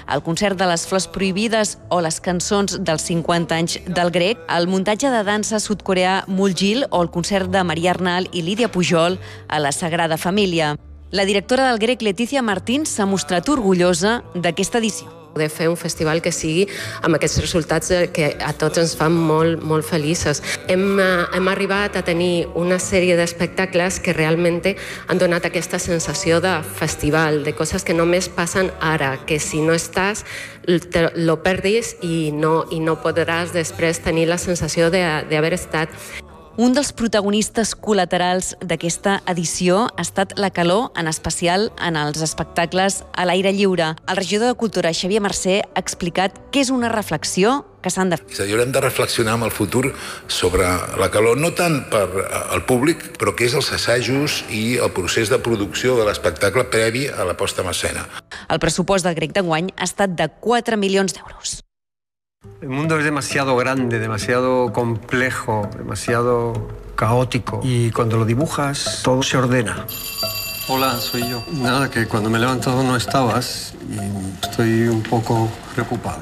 el concert de les Flors Prohibides o les cançons dels 50 anys del grec, el muntatge de dansa sud-coreà Muljil o el concert de Maria Arnal i Lídia Pujol a la Sagrada Família. La directora del grec, Letícia Martín, s'ha mostrat orgullosa d'aquesta edició. De fer un festival que sigui amb aquests resultats que a tots ens fan molt, molt feliços. Hem arribat a tenir una sèrie d'espectacles que realment han donat aquesta sensació de festival, de coses que només passen ara, que si no estàs lo perdis i no podràs després tenir la sensació d'haver estat. Un dels protagonistes col·laterals d'aquesta edició ha estat la calor, en especial en els espectacles a l'aire lliure. El regidor de Cultura, Xavier Mercè, ha explicat què és una reflexió que s'han de fer. És a dir, haurem de reflexionar en el futur sobre la calor, no tant per al públic, però què és els assajos i el procés de producció de l'espectacle previ a la posta en escena. El pressupost del grec d'enguany ha estat de 4 milions d'euros. El mundo es demasiado grande, demasiado complejo, demasiado caótico. Y cuando lo dibujas, todo se ordena. Hola, soy yo. Nada, que cuando me he levantado no estabas y estoy un poco preocupado.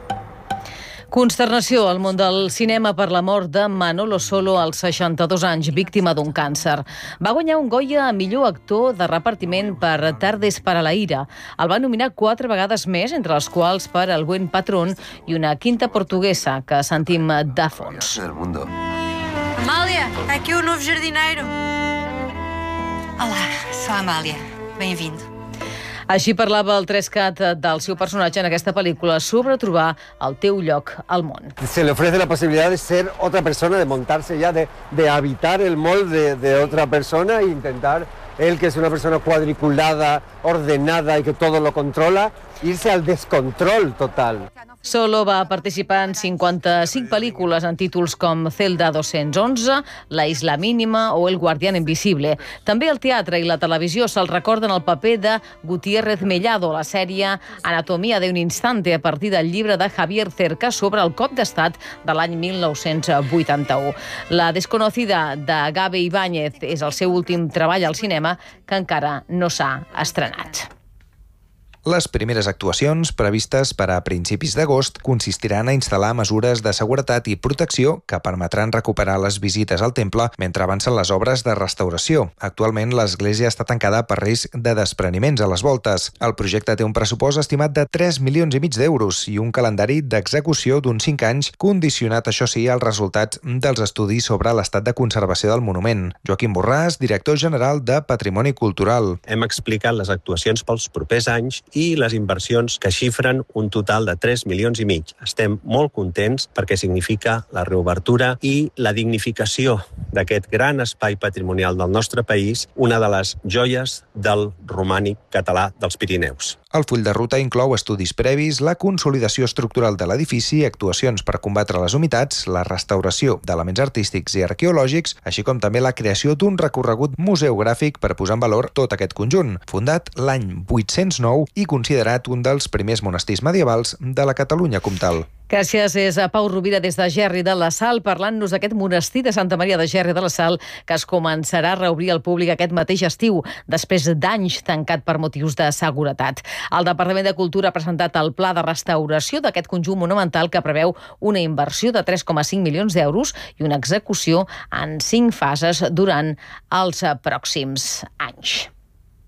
Consternació al món del cinema per la mort de Manolo Solo als 62 anys, víctima d'un càncer. Va guanyar un Goya a millor actor de repartiment per Tardes para la ira. El va nominar 4 vegades més, entre les quals per El buen patrón i una quinta portuguesa que sentim de fons. Amália, aquí o novo jardineiro. Olá, sou a Amália. Bem-vindo. Així parlava el 3CAT del seu personatge en aquesta pel·lícula sobre trobar el teu lloc al món. Se le ofrece la posibilidad de ser otra persona, de montarse ya, de habitar el molde de otra persona e intentar, él que es una persona cuadriculada, ordenada y que todo lo controla, irse al descontrol total. Solo va participar en 55 pel·lícules en títols com Celda 211, La isla mínima o El guardián invisible. També el teatre i la televisió se'l recorden el paper de Gutiérrez Mellado, la sèrie Anatomía de un instante, a partir del llibre de Javier Cerca sobre el cop d'estat de l'any 1981. La desconocida de Gabe Ibáñez és el seu últim treball al cinema que encara no s'ha estrenat. Les primeres actuacions, previstes per a principis d'agost, consistiran a instal·lar mesures de seguretat i protecció que permetran recuperar les visites al temple mentre avancen les obres de restauració. Actualment, l'església està tancada per risc de despreniments a les voltes. El projecte té un pressupost estimat de 3,5 milions d'euros i un calendari d'execució d'uns 5 anys, condicionat, això sí, als resultats dels estudis sobre l'estat de conservació del monument. Joaquim Borràs, director general de Patrimoni Cultural. Hem explicat les actuacions pels propers anys i les inversions que xifren un total de 3,5 milions. Estem molt contents perquè significa la reobertura i la dignificació d'aquest gran espai patrimonial del nostre país, una de les joies del romànic català dels Pirineus. El full de ruta inclou estudis previs, la consolidació estructural de l'edifici, actuacions per combatre les humitats, la restauració d'elements artístics i arqueològics, així com també la creació d'un recorregut museogràfic per posar en valor tot aquest conjunt, fundat l'any 809 i considerat un dels primers monestirs medievals de la Catalunya comtal. Gràcies, és a Pau Rovira des de Gerri de la Sal, parlant-nos d'aquest monestir de Santa Maria de Gerri de la Sal que es començarà a reobrir al públic aquest mateix estiu, després d'anys tancat per motius de seguretat. El Departament de Cultura ha presentat el pla de restauració d'aquest conjunt monumental que preveu una inversió de 3,5 milions d'euros i una execució en 5 fases durant els pròxims anys.